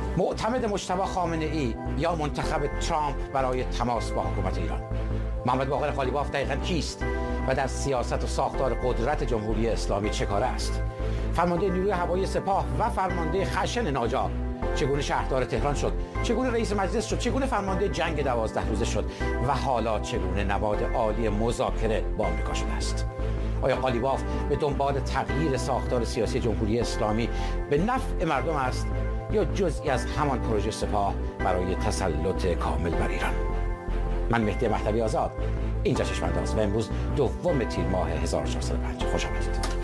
معتمد مجتبی خامنه‌ای یا منتخب ترامپ برای تماس با حکومت ایران؟ محمد باقر قالیباف دقیقاً کیست و در سیاست و ساختار قدرت جمهوری اسلامی چه کاره است؟ فرمانده نیروی هوایی سپاه و فرمانده خشن ناجا چگونه شهردار تهران شد؟ چگونه رئیس مجلس شد؟ چگونه فرمانده جنگ 12 روزه شد؟ و حالا چگونه نواد عالی مذاکره با آمریکا شده است؟ آیا قالیباف به دنبال تغییر ساختار سیاسی جمهوری اسلامی به نفع مردم است یا جزئی از همان پروژه سپاه برای تسلط کامل بر ایران؟ من مهدی مهدوی آزاد، اینجا چشم‌انداز و امروز 2 تیر ماه 1405. خوش آمدید.